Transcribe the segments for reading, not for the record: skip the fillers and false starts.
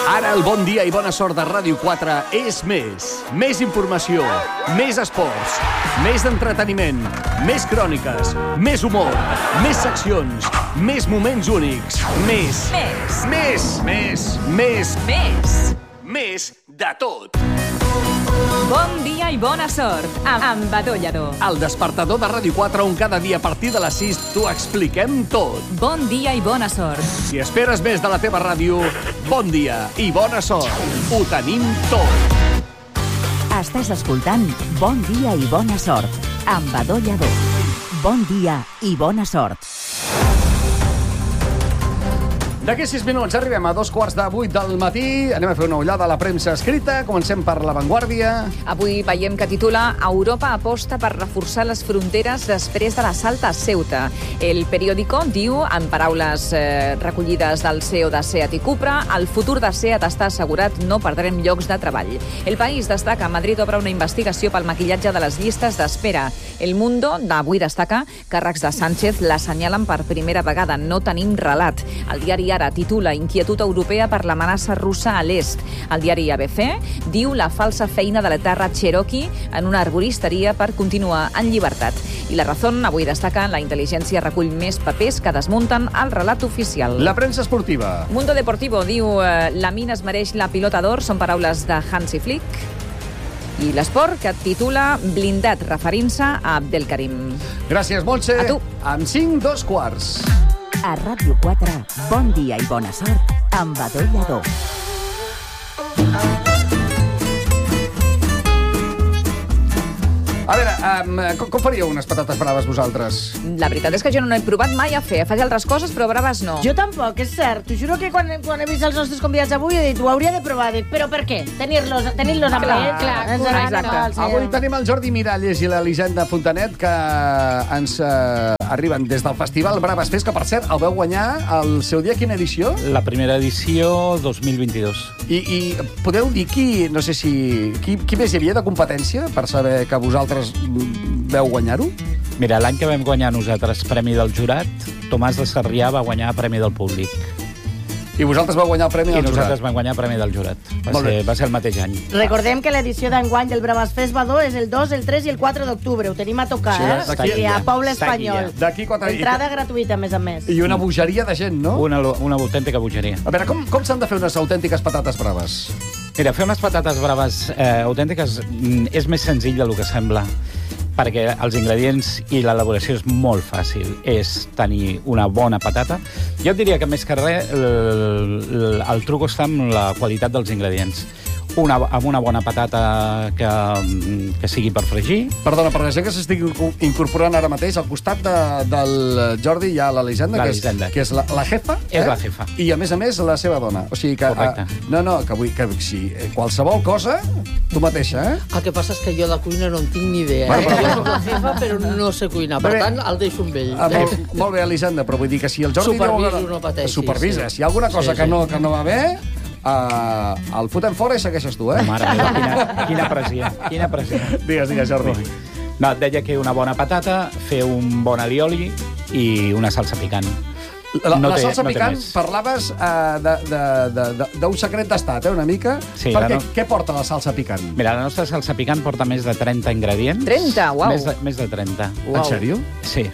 Ara el bon dia i bona sort de Ràdio 4 és més. Més informació, més esports, més entreteniment, més cròniques, més humor, més seccions, més moments únics, més de tot. Bon dia i bona sort, amb Badó Lledó. El despertador de Ràdio 4 on cada dia a partir de les 6 t'ho expliquem tot. Bon dia i bona sort. Si esperes més de la teva ràdio, bon dia i bona sort. Ho tenim tot. Estàs escoltant Bon dia i bona sort, amb Badó Lledó. Bon dia i bona sort. D'aquí 6 minuts arribem a 2:15 del matí. Anem a fer una ullada a la premsa escrita. Comencem per La Vanguardia. Avui veiem que titula Europa aposta per reforçar les fronteres després de l'assalt a Ceuta. El periòdico diu, en paraules recollides del CEO de SEAT i Cupra, el futur de SEAT està assegurat, no perdrem llocs de treball. El País destaca, Madrid obre una investigació pel maquillatge de les llistes d'espera. El Mundo d'avui destaca, càrrecs de Sánchez l'assenyalen per primera vegada, no tenim relat. El diari Ara titula Inquietud europea per l'amenaça russa a l'est. El diari ABC diu la falsa feina de l'etarra Cherokee en una arboristeria per continuar en llibertat. I La Razón avui destaca la intel·ligència recull més papers que desmunten el relat oficial. La premsa esportiva. Mundo Deportivo diu Lamine es mereix la pilota d'or, són paraules de Hansi Flick. I l'esport, que titula Blindat, referint-se a Abdelkarim. Gràcies, Montse. A tu. Amb 5, 2:15. A Ràdio 4, bon dia i bona sort, amb Badó Lledó. A veure, com faríeu unes patates braves vosaltres? La veritat és que jo no he provat mai a fer. Faig altres coses, però braves no. Jo tampoc, és cert. T'ho juro que quan he vist els nostres convidats avui he dit, ho hauria de provar. Dic, però per què? Tenir-los amb ells. Clar, exacte. Avui tenim el Jordi Miralles i l'Elisenda Fontanet que ens arriben des del Festival Braves Fest, que per cert el veu guanyar el seu dia. Quina edició? La primera edició 2022. I podeu dir qui més hi havia de competència per saber que vosaltres veu guanyar-ho? Mira, l'any que vam guanyar nosaltres Premi del Jurat, Tomàs de Sarrià va guanyar Premi del Públic. I vosaltres vau guanyar el Premi del I Jurat? nosaltres vam guanyar Premi del Jurat. Va ser el mateix any. Recordem que l'edició d'enguany del Braves Fest Badó és el 2, el 3 i el 4 d'octubre. Ho tenim a tocar, Sí, a Poble Espanyol. D'aquí 4 dies. Entrada gratuïta, a més. I una bogeria de gent, no? Una autèntica bogeria. A veure, com s'han de fer unes autèntiques patates braves? Mira, fer unes patates braves autèntiques és més senzill del que sembla, perquè els ingredients i l'elaboració és molt fàcil. És tenir una bona patata. Jo et diria que més que res el truc està en la qualitat dels ingredients. Amb una bona patata que sigui per fregir. Perdona, per la gent que s'estigui incorporant ara mateix, al costat del Jordi hi ha l'Elisenda, que és la jefa. És la jefa. I, a més, la seva dona. O sigui que... Correcte. Que si qualsevol cosa, tu mateixa, eh? El que passa és que jo de cuina no en tinc ni idea. Bueno, Jo soc la jefa, però no sé cuinar. Per tant, el deixo amb ell. Molt bé, Elisenda, però vull dir que si el Jordi... Superviso, no pateixis. Supervisa. Si hi ha alguna cosa que no va bé... el fotem fora i segueixes tu, eh? Mare meva, quina pressió. Digues, Jordi. No, et deia que una bona patata, fer un bon alioli i una salsa picant. La salsa picant, parlaves d'un secret d'estat, una mica. Sí, perquè què porta la salsa picant? Mira, la nostra salsa picant porta més de 30 ingredients. 30? Uau. Més de 30. En sèrio? Sí.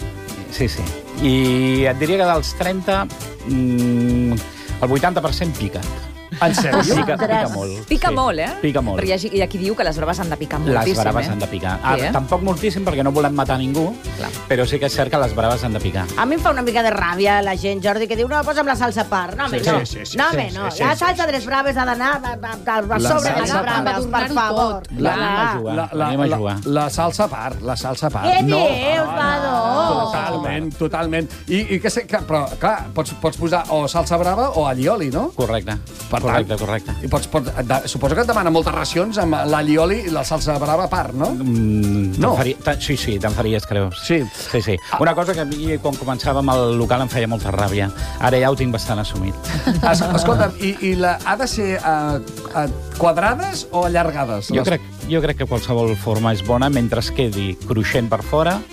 I et diria que dels 30, el 80% pica. En sèrio? Pica molt. Pica molt, eh? Pica molt. Perquè hi ha qui diu que les braves han de picar moltíssim, Les braves han de picar. Sí, Tampoc moltíssim, perquè no volem matar ningú, però sí que és cert que les braves han de picar. A mi em fa una mica de ràbia la gent, Jordi, que diu, no, posa'm la salsa a part. No, home, no. La salsa de les braves ha d'anar a sobre de les braves, per favor. Anem a jugar. La salsa a part, Què dius, Badó? Totalment. Però, clar, pots posar o salsa brava o allioli, no? Correcte. Correcte. I suposo que et demana moltes racions amb l'allioli i la salsa brava a part, no? No. Sí, te'n faries, creus. Sí. Una cosa que a mi, quan començàvem al local, em feia molta ràbia. Ara ja ho tinc bastant assumit. Escolta'm, ha de ser quadrades o allargades? Jo crec que qualsevol forma és bona mentre es quedi cruixent per fora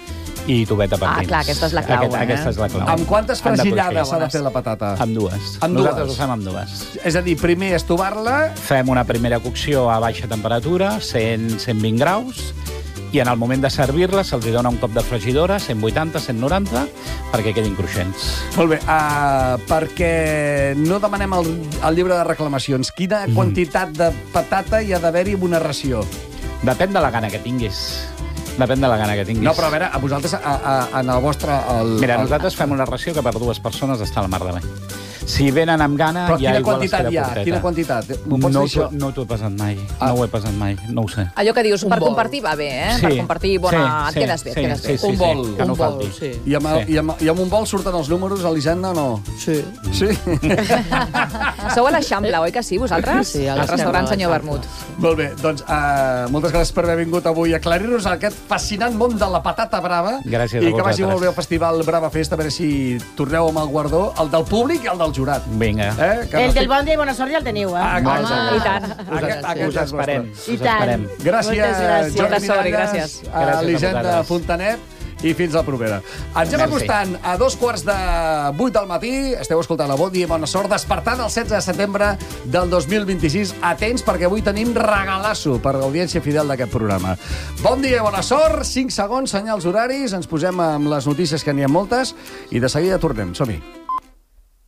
i toveta per dins. Clar, aquesta és la clau. Aquesta és la clau. Amb quantes fregillades s'ha de fer la patata? Amb dues. Nosaltres ho fem amb dues. És a dir, primer estovar-la... Fem una primera cocció a baixa temperatura, 100-120 graus, i en el moment de servir-la se'ls dona un cop de fregidora, 180, 190, perquè quedin cruixents. Molt bé, perquè no demanem el llibre de reclamacions. Quina quantitat de patata hi ha d'haver-hi en una ració? Depèn de la gana que tinguis. Depèn de la gana que tinguis. No, però a veure, a vosaltres, en el vostre... Mira, nosaltres fem una ració que per dues persones està a la mar de bé. Si venen amb gana, però ja igual es queda quina poqueta. Quina quantitat? M'ho pots dir, això? No t'ho he pesat mai. No ho he pesat mai, no ho sé. Allò que dius, per compartir va bé, eh? Sí, per compartir bona... Et quedes bé, et quedes bé. Un bol. Que no falti. Sí. I amb un bol surten els números, Elisenda, o no? Sí. Sí? Sou a l'Eixample, oi que sí, vosaltres? Sí, al restaurant Senyor Vermut. Molt bé, doncs moltes gràcies per haver vingut avui a aclarir-nos aquest fascinant món de la patata brava. Gràcies a I que vosaltres. vagi molt bé el festival Brava Fest, a veure si torneu amb el guardó, el del públic i el del jurat. Vinga. El del bon dia i bona sort ja el teniu, eh? I tant. Us esperem. I tant. Gràcies, Moltes gràcies. Jordi Molta sort i Miralles, gràcies. Gràcies a Elisenda vosaltres. Fontanet, i fins la propera. Ens hem acostant a 7:45 del matí. Esteu escoltant la Bon Dia i Bona Sort, despertant el 16 de setembre del 2026. Atents, perquè avui tenim regalasso per l'audiència fidel d'aquest programa. Bon dia i bona sort, 5 segons, senyals horaris, ens posem amb les notícies, que n'hi ha moltes, i de seguida tornem. Som-hi.